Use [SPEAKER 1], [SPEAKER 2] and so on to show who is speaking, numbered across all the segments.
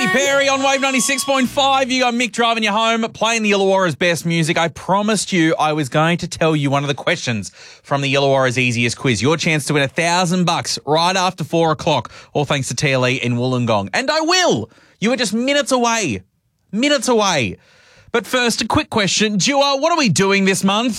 [SPEAKER 1] Katy Perry on Wave 96.5. You got Mick driving you home, playing the Illawarra's best music. I promised you I was going to tell you one of the questions from the Illawarra's easiest quiz. Your chance to win $1,000 right after 4 o'clock, all thanks to TLE in Wollongong. And I will. You are just minutes away. Minutes away. But first, a quick question. Dua, what are we doing this month?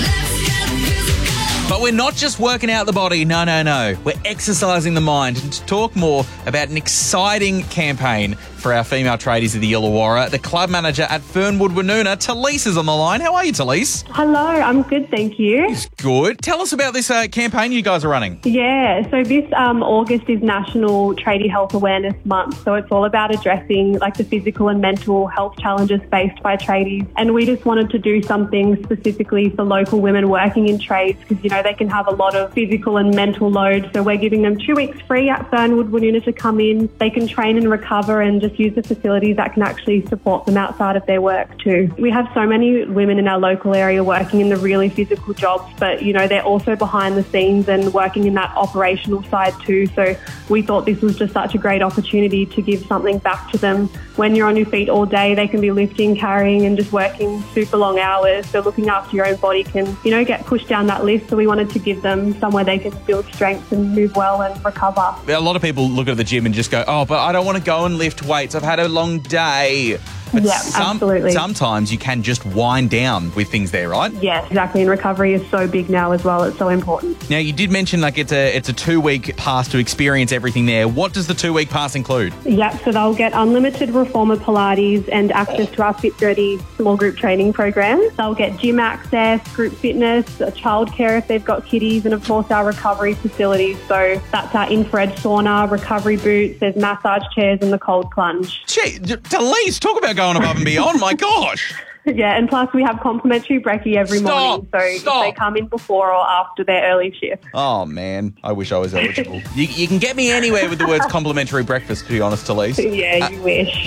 [SPEAKER 1] But we're not just working out the body. No. We're exercising the mind. And to talk more about an exciting campaign for our female tradies of the Illawarra, the club manager at Fernwood Woonona, Talise, is on the line. How are you, Talise?
[SPEAKER 2] Hello, I'm good, thank you.
[SPEAKER 1] It's good. Tell us about this campaign you guys are running.
[SPEAKER 2] Yeah, so this August is National Tradie Health Awareness Month, so it's all about addressing like the physical and mental health challenges faced by tradies. And we just wanted to do something specifically for local women working in trades because, you know, they can have a lot of physical and mental load. So we're giving them 2 weeks free at Fernwood Woonona to come in. They can train and recover and just use the facilities that can actually support them outside of their work too. We have so many women in our local area working in the really physical jobs, but, you know, they're also behind the scenes and working in that operational side too. So we thought this was just such a great opportunity to give something back to them. When you're on your feet all day, they can be lifting, carrying and just working super long hours. So looking after your own body can, you know, get pushed down that list. So we wanted to give them somewhere they can build strength and move well and recover.
[SPEAKER 1] A lot of people look at the gym and just go, oh, but I don't want to go and lift weights. I've had a long day. But
[SPEAKER 2] yeah, absolutely.
[SPEAKER 1] Sometimes you can just wind down with things there, right?
[SPEAKER 2] Yes, exactly. And recovery is so big now as well. It's so important.
[SPEAKER 1] Now, you did mention like it's a 2-week pass to experience everything there. What does the 2-week pass include?
[SPEAKER 2] Yeah, so they'll get unlimited Reformer Pilates and access to our Fit Dirty small group training program. They'll get gym access, group fitness, childcare if they've got kiddies, and of course our recovery facilities. So that's our infrared sauna, recovery boots, there's massage chairs and the cold plunge.
[SPEAKER 1] Gee, Talise, talk about going above and beyond. My gosh.
[SPEAKER 2] Yeah, and plus we have complimentary brekkie every morning. So if they come in before or after their early shift.
[SPEAKER 1] Oh, man. I wish I was eligible. you can get me anywhere with the words complimentary breakfast, to be honest, Talise.
[SPEAKER 2] Yeah, you wish.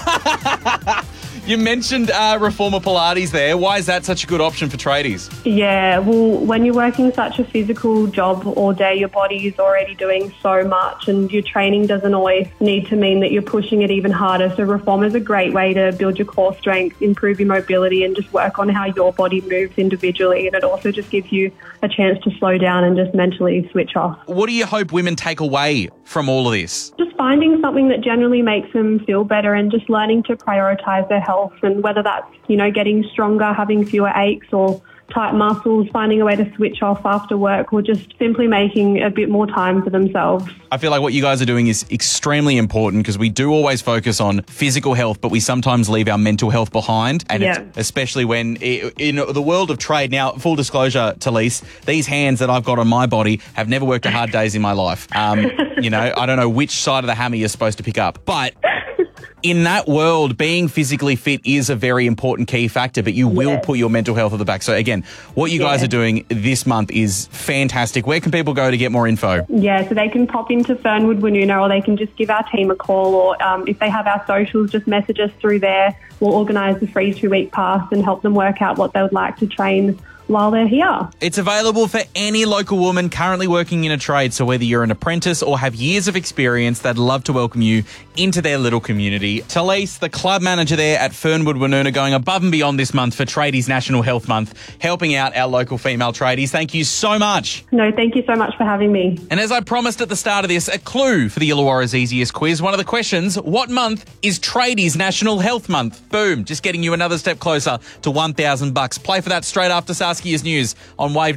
[SPEAKER 1] You mentioned Reformer Pilates there. Why is that such a good option for tradies?
[SPEAKER 2] Yeah, well, when you're working such a physical job all day, your body is already doing so much and your training doesn't always need to mean that you're pushing it even harder. So Reformer is a great way to build your core strength, improve your mobility and just work on how your body moves individually. And it also just gives you a chance to slow down and just mentally switch off.
[SPEAKER 1] What do you hope women take away from all of this?
[SPEAKER 2] Just finding something that generally makes them feel better and just learning to prioritise their health, and whether that's, you know, getting stronger, having fewer aches or tight muscles, finding a way to switch off after work, or just simply making a bit more time for themselves. I
[SPEAKER 1] feel like what you guys are doing is extremely important because we do always focus on physical health, but we sometimes leave our mental health behind. And it's especially when in the world of trade, now, full disclosure, Talise, these hands that I've got on my body have never worked a hard days in my life. You know, I don't know which side of the hammer you're supposed to pick up, but in that world, being physically fit is a very important key factor, but you will put your mental health at the back. So again, what you guys are doing this month is fantastic. Where can people go to get more info?
[SPEAKER 2] Yeah, so they can pop into Fernwood Woonona, or they can just give our team a call, or if they have our socials, just message us through there. We'll organise the free 2-week pass and help them work out what they would like to train while they're here.
[SPEAKER 1] It's available for any local woman currently working in a trade. So whether you're an apprentice or have years of experience, they'd love to welcome you into their little community. Talise, the club manager there at Fernwood Woonona, going above and beyond this month for Tradies National Health Month, helping out our local female tradies. Thank you so much.
[SPEAKER 2] No, thank you so much for having me.
[SPEAKER 1] And as I promised at the start of this, a clue for the Illawarra's easiest quiz. One of the questions, what month is Tradies National Health Month? Boom, just getting you another step closer to $1,000. Play for that straight after Saskia's news on Wave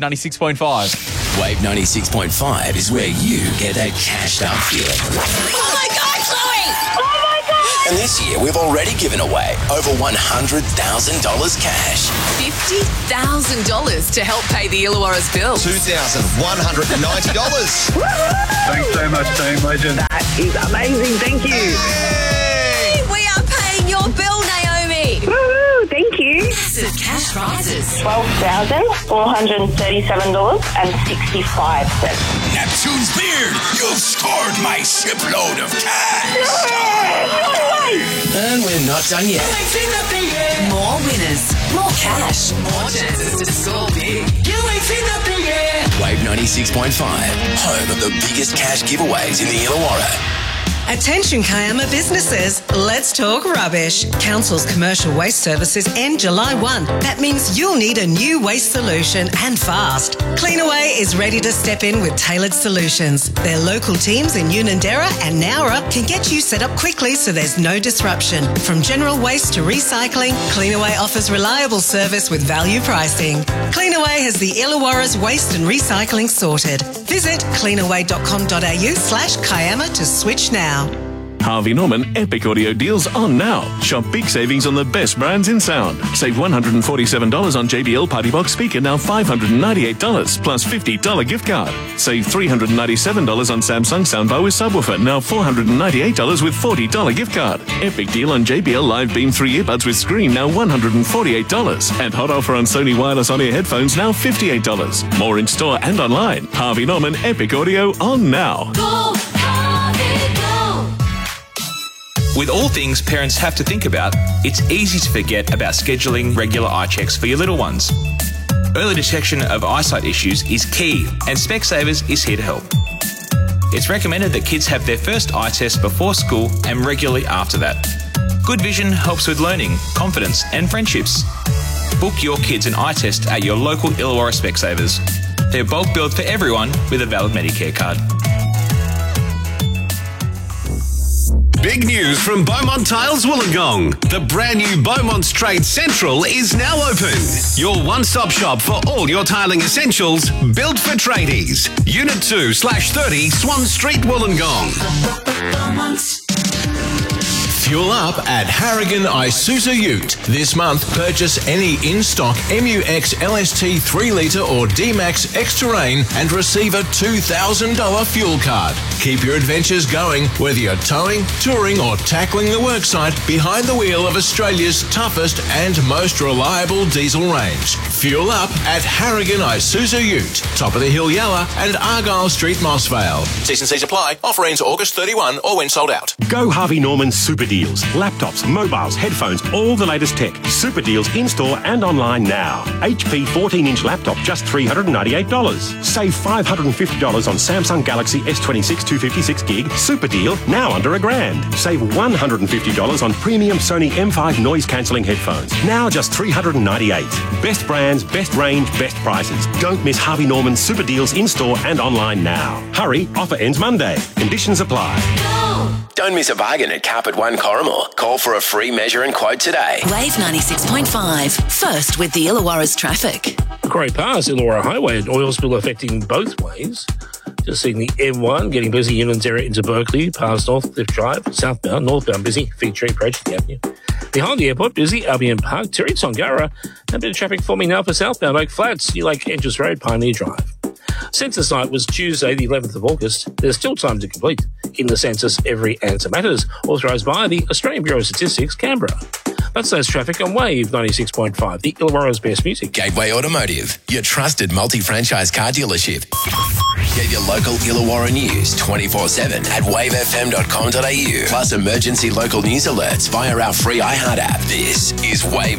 [SPEAKER 1] 96.5.
[SPEAKER 3] Wave 96.5 is where you get that cashed up feeling.
[SPEAKER 4] Oh my God, Chloe! Oh my God!
[SPEAKER 3] And this year, we've already given away over $100,000 cash.
[SPEAKER 4] $50,000 to help pay the Illawarra's bill.
[SPEAKER 3] $2,190.
[SPEAKER 5] Thanks so much, Team Legend.
[SPEAKER 6] That is amazing. Thank you.
[SPEAKER 4] Hey, we are paying your bill, Naomi.
[SPEAKER 6] Woo, thank you.
[SPEAKER 4] Massive cash prizes.
[SPEAKER 6] $12,437.65.
[SPEAKER 3] Neptune's beard, you've scored my shipload of cash. And we're not done yet.
[SPEAKER 4] More winners, more cash, more chances to score big.
[SPEAKER 3] Wave 96.5, home of the biggest cash giveaways in the Illawarra.
[SPEAKER 4] Attention Kiama businesses, let's talk rubbish. Council's commercial waste services end July 1. That means you'll need a new waste solution and fast. Cleanaway is ready to step in with tailored solutions. Their local teams in Unanderra and Nowra can get you set up quickly so there's no disruption. From general waste to recycling, Cleanaway offers reliable service with value pricing. Cleanaway has the Illawarra's waste and recycling sorted. Visit cleanaway.com.au/Kiama to switch now.
[SPEAKER 7] Harvey Norman Epic Audio deals on now. Shop big savings on the best brands in sound. Save $147 on JBL Party Box speaker, now $598 plus $50 gift card. Save $397 on Samsung soundbar with subwoofer, now $498 with $40 gift card. Epic deal on JBL Live Beam 3 earbuds with screen, now $148. And hot offer on Sony wireless on-ear headphones, now $58. More in store and online. Harvey Norman Epic Audio on now.
[SPEAKER 8] Go, Harvey, go.
[SPEAKER 9] With all things parents have to think about, it's easy to forget about scheduling regular eye checks for your little ones. Early detection of eyesight issues is key, and Specsavers is here to help. It's recommended that kids have their first eye test before school and regularly after that. Good vision helps with learning, confidence and friendships. Book your kids an eye test at your local Illawarra Specsavers. They're bulk billed for everyone with a valid Medicare card.
[SPEAKER 10] Big news from Beaumont Tiles Wollongong. The brand new Beaumont's Trade Central is now open. Your one-stop shop for all your tiling essentials, built for tradies. Unit 2/30 Swan Street, Wollongong.
[SPEAKER 11] Fuel up at Harrigan Isuzu Ute. This month, purchase any in-stock MUX LST 3-litre or D-Max X-Terrain and receive a $2,000 fuel card. Keep your adventures going, whether you're towing, touring or tackling the worksite behind the wheel of Australia's toughest and most reliable diesel range. Fuel up at Harrigan Isuzu Ute, top of the hill Yalla and Argyle Street, Mossvale.
[SPEAKER 12] T&Cs apply. Offer ends August 31 or when sold out.
[SPEAKER 13] Go Harvey Norman Super Deals. Laptops, mobiles, headphones, all the latest tech. Super deals in-store and online now. HP 14-inch laptop, just $398. Save $550 on Samsung Galaxy S26 256 gig. Super deal, now under $1,000. Save $150 on premium Sony M5 noise-cancelling headphones. Now just $398. Best brands, best range, best prices. Don't miss Harvey Norman Super deals in-store and online now. Hurry, offer ends Monday. Conditions apply.
[SPEAKER 12] Don't miss a bargain at Carpet One Corrimal. Call for a free measure and quote today.
[SPEAKER 4] Wave 96.5. First with the Illawarra's traffic.
[SPEAKER 14] Macquarie Pass, Illawarra Highway, an oil spill affecting both ways. Just seeing the M1 getting busy, Unanderra into Berkeley, past Northcliffe Drive, southbound, northbound busy, Fig Tree, Project Avenue. Behind the airport, busy, Albion Park, Terry Tongara, and a bit of traffic forming now for southbound Oak Flats, New Lake Edges Road, Pioneer Drive. Census night was Tuesday, the 11th of August. There's still time to complete. In the census, every answer matters, authorised by the Australian Bureau of Statistics, Canberra. That's those traffic on Wave 96.5, the Illawarra's best music.
[SPEAKER 12] Gateway Automotive, your trusted multi-franchise car dealership. Get your local Illawarra news 24/7 at wavefm.com.au. Plus emergency local news alerts via our free iHeart app. This is Wave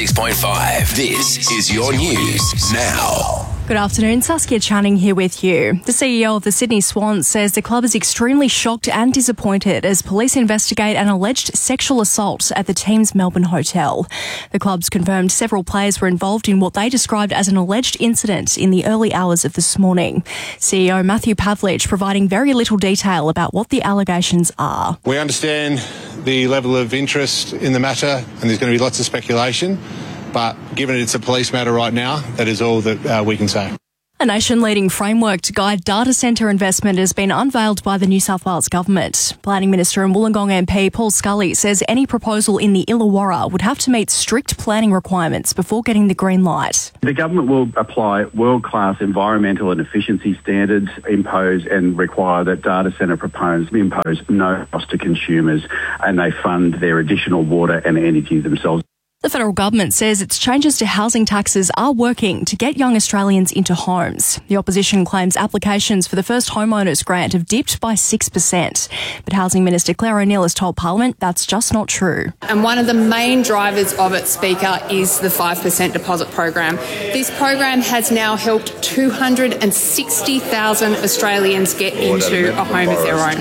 [SPEAKER 12] 96.5. This is your news now.
[SPEAKER 15] Good afternoon, Saskia Channing here with you. The CEO of the Sydney Swans says the club is extremely shocked and disappointed as police investigate an alleged sexual assault at the team's Melbourne hotel. The club's confirmed several players were involved in what they described as an alleged incident in the early hours of this morning. CEO Matthew Pavlich providing very little detail about what the allegations are.
[SPEAKER 16] We understand the level of interest in the matter and there's going to be lots of speculation. But given it's a police matter right now, that is all that we can say.
[SPEAKER 15] A nation-leading framework to guide data centre investment has been unveiled by the New South Wales Government. Planning Minister and Wollongong MP Paul Scully says any proposal in the Illawarra would have to meet strict planning requirements before getting the green light.
[SPEAKER 17] The government will apply world-class environmental and efficiency standards, impose and require that data centre proponents impose no cost to consumers, and they fund their additional water and energy themselves.
[SPEAKER 15] The federal government says its changes to housing taxes are working to get young Australians into homes. The opposition claims applications for the first homeowners grant have dipped by 6%. But Housing Minister Claire O'Neil has told Parliament that's just not true.
[SPEAKER 18] And one of the main drivers of it, Speaker, is the 5% deposit program. This program has now helped 260,000 Australians get into a home of their own.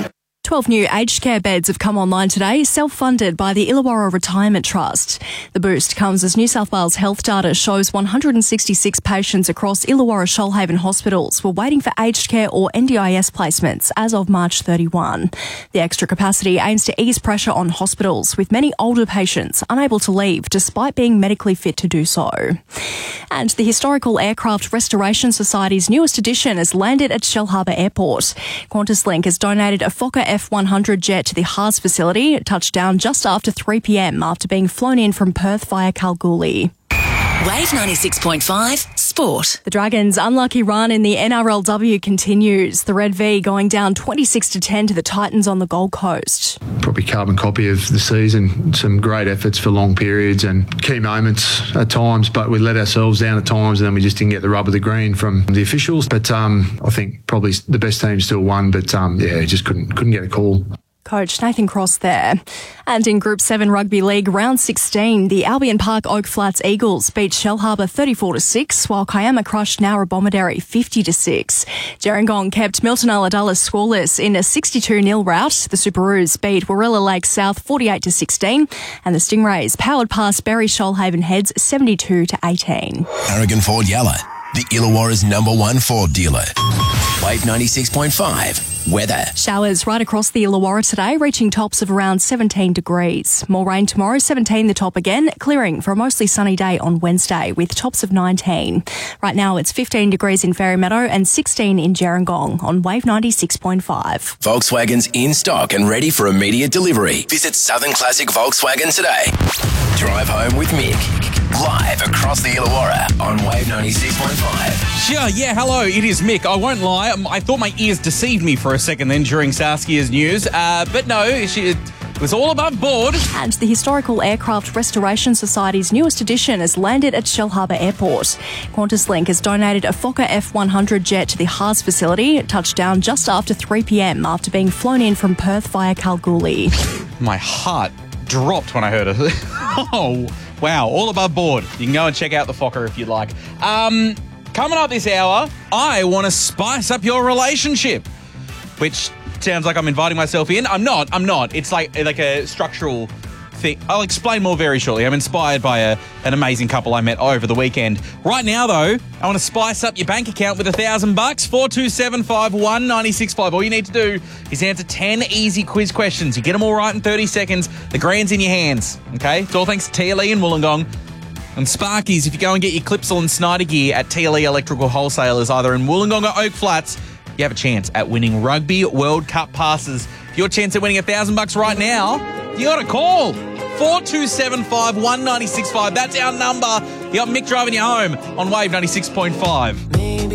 [SPEAKER 15] 12 new aged care beds have come online today, self-funded by the Illawarra Retirement Trust. The boost comes as New South Wales health data shows 166 patients across Illawarra Shoalhaven hospitals were waiting for aged care or NDIS placements as of March 31. The extra capacity aims to ease pressure on hospitals, with many older patients unable to leave despite being medically fit to do so. And the Historical Aircraft Restoration Society's newest edition has landed at Shellharbour Airport. QantasLink has donated a Fokker F100 jet to the Haas facility. It touched down just after 3 p.m. after being flown in from Perth via Kalgoorlie.
[SPEAKER 4] Wave 96.5 Sport.
[SPEAKER 15] The Dragons' unlucky run in the NRLW continues. The Red V going down 26-10 to the Titans on the Gold Coast.
[SPEAKER 19] Probably carbon copy of the season. Some great efforts for long periods and key moments at times, but we let ourselves down at times and then we just didn't get the rub of the green from the officials. But I think probably the best team still won, but just couldn't get a call.
[SPEAKER 15] Coach Nathan Cross there. And in Group 7 Rugby League, round 16, the Albion Park Oak Flats Eagles beat Shellharbour 34-6, while Kiama crushed Nowra Bomaderry 50-6. Gerringong kept Milton Ulladulla scoreless in a 62-0 rout. The Superoos beat Warilla Lake South 48-16, and the Stingrays powered past Berry Shoalhaven Heads 72-18.
[SPEAKER 12] Aragon Ford Yalla, the Illawarra's #1 Ford dealer. Wave 96.5. Weather.
[SPEAKER 15] Showers right across the Illawarra today, reaching tops of around 17 degrees. More rain tomorrow, 17 the top again, clearing for a mostly sunny day on Wednesday with tops of 19. Right now it's 15 degrees in Fairy Meadow and 16 in Gerringong on Wave 96.5.
[SPEAKER 12] Volkswagen's in stock and ready for immediate delivery. Visit Southern Classic Volkswagen today. Drive home with Mick. Live across the Illawarra on Wave 96.5.
[SPEAKER 1] Yeah, hello, it is Mick. I won't lie, I thought my ears deceived me for a second then during Saskia's news, but no, it was all above board.
[SPEAKER 15] And the Historical Aircraft Restoration Society's newest edition has landed at Shellharbour Airport. QantasLink has donated a Fokker F100 jet to the Haas facility. It touched down just after 3 p.m. after being flown in from Perth via Kalgoorlie.
[SPEAKER 1] My heart dropped when I heard it. Oh, wow, all above board. You can go and check out the Fokker if you'd like. Coming up this hour, I want to spice up your relationship, which sounds like I'm inviting myself in. I'm not. It's like a structural thing. I'll explain more very shortly. I'm inspired by an amazing couple I met over the weekend. Right now, though, I want to spice up your bank account with $1,000. 4275196.5. All you need to do is answer 10 easy quiz questions. You get them all right in 30 seconds. The grand's in your hands, okay? It's all thanks to TLE in Wollongong. And Sparkies, if you go and get your Clipsal and Snyder gear at TLE Electrical Wholesalers, either in Wollongong or Oak Flats, you have a chance at winning Rugby World Cup passes. Your chance at winning $1,000 right now, you got to call 4275196.5. That's our number. You got Mick driving you home on Wave 96.5.